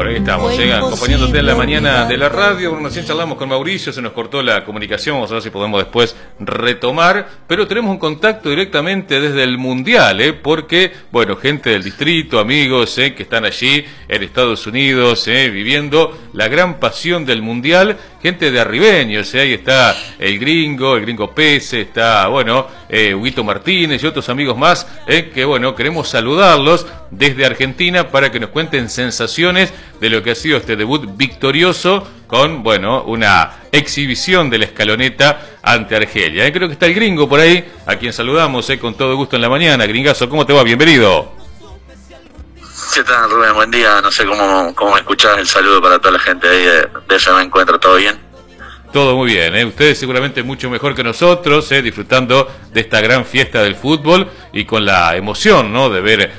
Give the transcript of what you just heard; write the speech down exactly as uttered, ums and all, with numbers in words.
Ahí estamos, eh, acompañándote en la mañana de la radio. Bueno, recién charlamos con Mauricio, se nos cortó la comunicación, vamos a ver si podemos después retomar, pero tenemos un contacto directamente desde el Mundial, eh, porque, bueno, gente del distrito, amigos eh, que están allí en Estados Unidos, eh, viviendo la gran pasión del Mundial, gente de arribeños, eh, ahí está el gringo, el gringo Pese, está, bueno, eh, Huguito Martínez y otros amigos más, eh, que, bueno, queremos saludarlos desde Argentina para que nos cuenten sensaciones de lo que ha sido este debut victorioso con, bueno, una exhibición de la escaloneta ante Argelia. Eh, creo que está el gringo por ahí, a quien saludamos eh, con todo gusto en la mañana. Gringazo, ¿cómo te va? Bienvenido. ¿Qué tal, Rubén? Buen día. No sé cómo, cómo escuchás el saludo para toda la gente ahí de, de ese me encuentro. ¿Todo bien? Todo muy bien, ¿eh? Ustedes seguramente mucho mejor que nosotros, ¿eh? Disfrutando de esta gran fiesta del fútbol y con la emoción, ¿no?, de ver